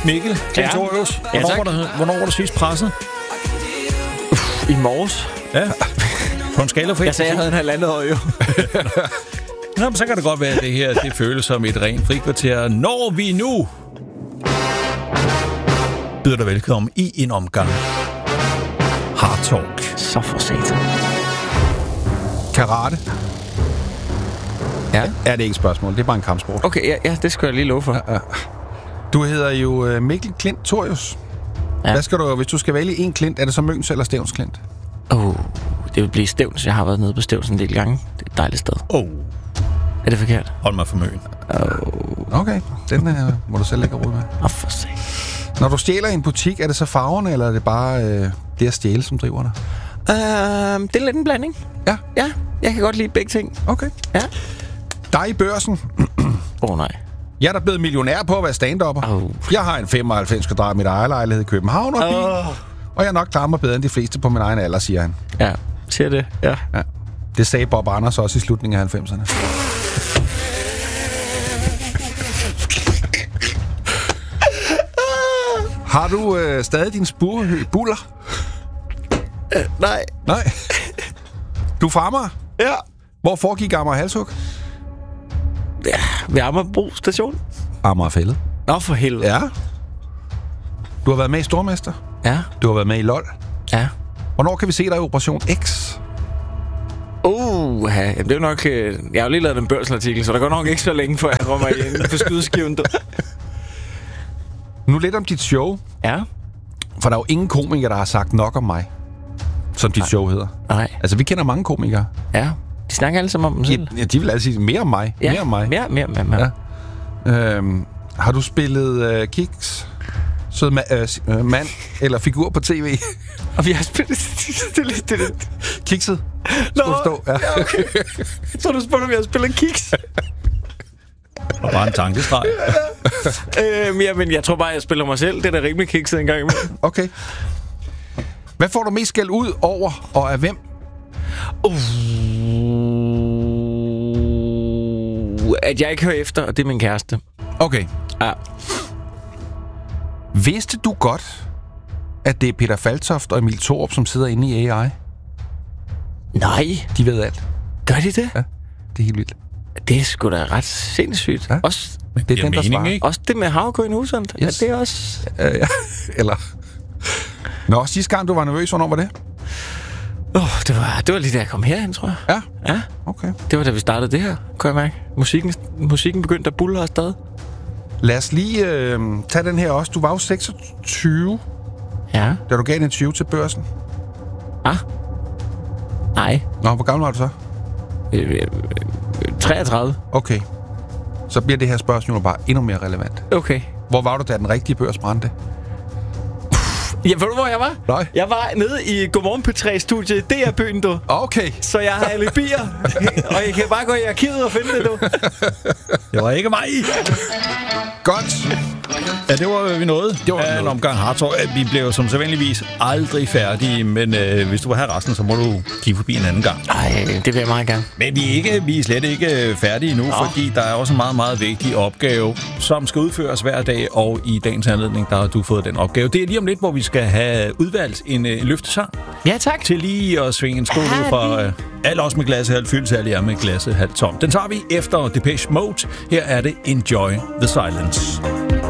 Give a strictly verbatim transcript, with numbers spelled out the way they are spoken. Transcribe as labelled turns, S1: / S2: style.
S1: Mikkel Klintorius,
S2: Ja.
S1: hvornår,
S2: Ja,
S1: var der, hvornår var du sidst presset?
S2: Uff, i morges.
S1: Ja, på en skala fra...
S2: Jeg sagde, jeg havde en halvandet år, jo.
S1: Nå, men så kan det godt være, at det her det føles som et rent frikvarter, når vi nu byder dig velkommen i en omgang Hard Talk.
S2: Så for satan.
S3: Karate.
S2: Ja.
S3: Er det ikke et spørgsmål? Det er bare en kampsport.
S2: Okay, ja, ja, det skal jeg lige love for.
S3: Ja, ja. Du hedder jo uh, Mikkel Klintorius. Ja. Hvad skal du, hvis du skal vælge en klint, er det så Møns eller Stevns Klint?
S2: Åh, oh, det vil blive Stevns. Jeg har været nede på Stevns en del gange. Det er et dejligt sted.
S1: Oh.
S2: Er det forkert?
S1: Hold mig for møen.
S2: Oh.
S3: Okay, den uh, må du selv lægge råd med.
S2: Åh, oh, for satan.
S3: Når du stjæler i en butik, er det så farverne, eller er det bare uh, det at stjæle, som driver dig?
S2: Uh, det er lidt en blanding.
S3: Ja.
S2: Ja, jeg kan godt lide begge ting.
S3: Okay.
S2: Ja.
S3: Dig i Børsen.
S2: Åh, oh, nej.
S3: Jeg er da blevet millionær på at være stand-upper.
S2: Oh.
S3: Jeg har en femoghalvfems kvadratmeter ejerlejlighed i København og bil. Oh. Og jeg er nok klarer mig bedre end de fleste på min egen alder, siger han.
S2: Ja, siger det. Ja.
S3: Ja. Det sagde Bob Anders også i slutningen af halvfemserne. Har du øh, stadig din spurhø buller?
S2: Uh, nej.
S3: Nej. Du er fra Amager?
S2: Ja.
S3: Hvor foregik Amager Halshug?
S2: Ja, ved Amagerbro station.
S3: Amagerfællet.
S2: Nå, for helvede.
S3: Ja. Du har været med i Stormester.
S2: Ja.
S3: Du har været med i LOL.
S2: Ja.
S3: Hvornår kan vi se dig i Operation X?
S2: Uh, ja. Jamen, det er jo nok... Øh, jeg har jo lige lavet en børsartikel, så der går nok ikke så længe, før jeg kommer ind på skydeskiven.
S3: Nu lidt om dit show.
S2: Ja.
S3: For der er jo ingen komikere, der har sagt nok om mig, som dit Nej. show hedder.
S2: Nej.
S3: Altså, vi kender mange komikere.
S2: Ja. De snakker alle sammen om dem selv.
S3: Ja, de vil altid sige mere om mig.
S2: Ja.
S3: Mere om mig.
S2: Mere, mere, mere. mere.
S3: Ja. Øhm, har du spillet uh, Kiks? Sød ma- uh, mand eller figur på tv?
S2: Og vi har spillet... det, det, det.
S3: Kikset?
S2: Nå,
S3: skulle stå. Ja.
S2: Ja, okay. Så du spurgte, om jeg har spillet Kiks?
S1: Og bare en tankestreg.
S2: øhm, ja, men jeg tror bare, jeg spiller mig selv. Det er da rimelig kikset en gang imellem.
S3: Okay. Hvad får du mest skæld ud over, og af hvem?
S2: Uh, at jeg ikke hører efter, og det er min kæreste.
S3: Okay.
S2: Ja.
S3: Vidste du godt, at det er Peter Faltoft og Emil Thorup, som sidder inde i A I?
S2: Nej.
S3: De ved alt.
S2: Gør de det?
S3: Ja, det er helt vildt.
S2: Det er sgu da ret sindssygt.
S3: Ja.
S2: Også,
S3: det er den, der
S1: mening,
S3: svarer.
S1: ikke?
S2: også det med havgøen husand.
S3: Yes.
S2: Ja, det er også...
S3: Uh, ja. Eller... Nå, sidste gang du var nervøs, hvornår var det?
S2: Oh, det, var, det var lige da jeg kom herhen, tror jeg.
S3: Ja?
S2: Ja.
S3: Okay.
S2: Det var da vi startede det her, kunne jeg mærke. Musikken, musikken begyndte at bulle afsted.
S3: Lad os lige øh, tage den her også. Du var jo seksogtyve,
S2: Ja.
S3: da du gav en interview til Børsen.
S2: Ah. Nej.
S3: Nå, hvor gammel var du så?
S2: Øh, øh, treogtredive.
S3: Okay. Så bliver det her spørgsmål bare endnu mere relevant.
S2: Okay.
S3: Hvor var du, da den rigtige børs brændte?
S2: Ja, ved du, hvor jeg var?
S3: Nej.
S2: Jeg var nede i Godmorgen P tre-studiet i D R-byen, du.
S3: Okay.
S2: Så jeg har alibier, og I kan bare gå i arkivet og finde det, du.
S1: Det var ikke mig.
S3: Godt.
S1: Ja, det var vi nåede.
S3: Det var
S1: ja, en omgang Hard Talk. Vi blev jo som sædvanligvis aldrig færdige, men øh, hvis du vil have resten, så må du kigge forbi en anden gang.
S2: Ej, det vil jeg meget gerne.
S1: Men vi er, ikke, vi er slet ikke færdige nu, Nå. fordi der er også en meget, meget vigtig opgave, som skal udføres hver dag, og i dagens anledning, der har du fået den opgave. Det er lige om lidt, hvor vi skal have udvalgt en øh, løftesang.
S2: Ja, tak.
S1: Til lige at svinge en skål ud fra øh, alle os med glasset halvt fyldt, særlig er med glasset halvt tom. Den tager vi efter Depeche Mode. Her er det Enjoy the Silence.